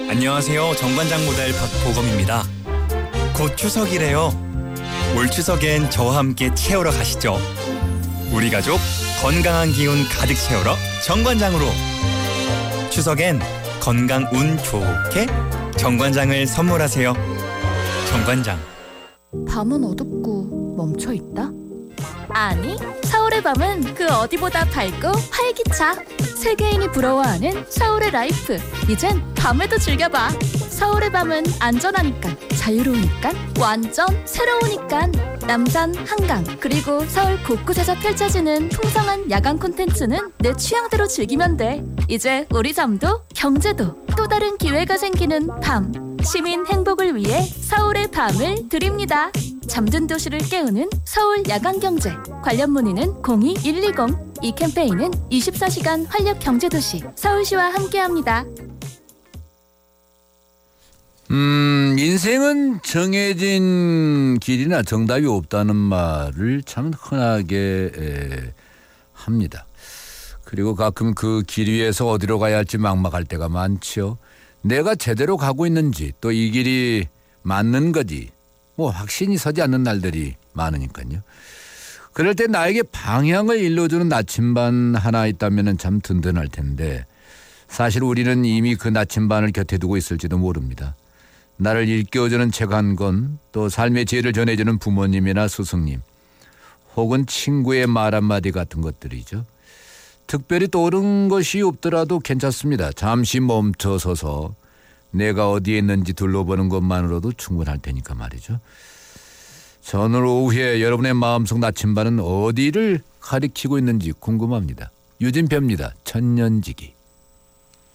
안녕하세요. 정관장 모델 박보검입니다. 곧 추석이래요. 올 추석엔 저와 함께 채우러 가시죠. 우리 가족 건강한 기운 가득 채우러 정관장으로. 추석엔 건강 운 좋게 정관장을 선물하세요. 정관장. 밤은 어둡고 멈춰있다? 아니, 서울의 밤은 그 어디보다 밝고 활기차. 세계인이 부러워하는 서울의 라이프. 이젠 밤에도 즐겨봐. 서울의 밤은 안전하니까, 자유로우니까, 완전 새로우니까. 남산, 한강, 그리고 서울 곳곳에서 펼쳐지는 풍성한 야간 콘텐츠는 내 취향대로 즐기면 돼. 이제 우리 삶도 경제도 또 다른 기회가 생기는 밤. 시민 행복을 위해 서울의 밤을 드립니다. 잠든 도시를 깨우는 서울 야간경제. 관련 문의는 02-120. 이 캠페인은 24시간 활력 경제도시 서울시와 함께합니다. 인생은 정해진 길이나 정답이 없다는 말을 참 흔하게 합니다. 그리고 가끔 그 길 위에서 어디로 가야 할지 막막할 때가 많죠. 내가 제대로 가고 있는지, 또 이 길이 맞는 거지, 확신이 서지 않는 날들이 많으니까요. 그럴 때 나에게 방향을 일러주는 나침반 하나 있다면 참 든든할 텐데, 사실 우리는 이미 그 나침반을 곁에 두고 있을지도 모릅니다. 나를 일깨워주는 책 한 권, 또 삶의 지혜를 전해주는 부모님이나 스승님, 혹은 친구의 말 한마디 같은 것들이죠. 특별히 떠오른 것이 없더라도 괜찮습니다. 잠시 멈춰서서 내가 어디에 있는지 둘러보는 것만으로도 충분할 테니까 말이죠. 자, 오늘 오후에 여러분의 마음속 나침반은 어디를 가리키고 있는지 궁금합니다. 유진표입니다. 천년지기.